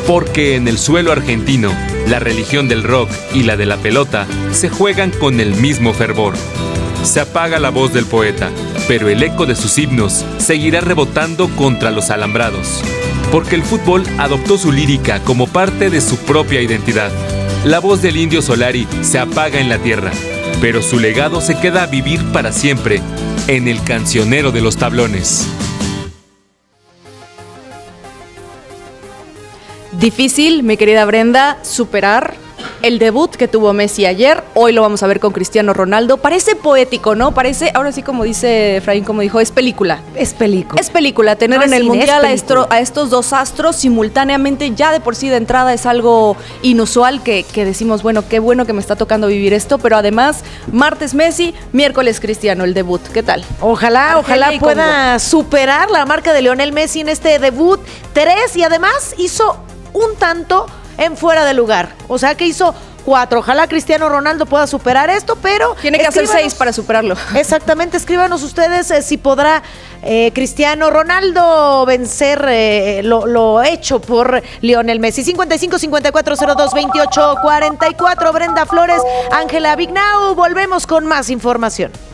Porque en el suelo argentino, la religión del rock y la de la pelota se juegan con el mismo fervor. Se apaga la voz del poeta, pero el eco de sus himnos seguirá rebotando contra los alambrados. Porque el fútbol adoptó su lírica como parte de su propia identidad. La voz del Indio Solari se apaga en la tierra, pero su legado se queda a vivir para siempre en el cancionero de los tablones. Difícil, mi querida Brenda, superar el debut que tuvo Messi ayer. Hoy lo vamos a ver con Cristiano Ronaldo. Parece poético, ¿no? Parece, ahora sí, como dice Efraín, como dijo, es película. Es película. Es película. Tener No, en el sí, Mundial es película. a estos dos astros simultáneamente, ya de por sí de entrada es algo inusual que decimos, bueno que me está tocando vivir esto, pero además, martes Messi, miércoles Cristiano, el debut. ¿Qué tal? Ojalá y pueda superar la marca de Lionel Messi en este debut 3 y además hizo un tanto en fuera de lugar. O sea que hizo 4. Ojalá Cristiano Ronaldo pueda superar esto, pero Tiene que hacer 6 para superarlo. Exactamente, escríbanos ustedes si podrá Cristiano Ronaldo vencer lo hecho por Lionel Messi. 55-5402-28-44. Brenda Flores, Ángela Vignau. Volvemos con más información.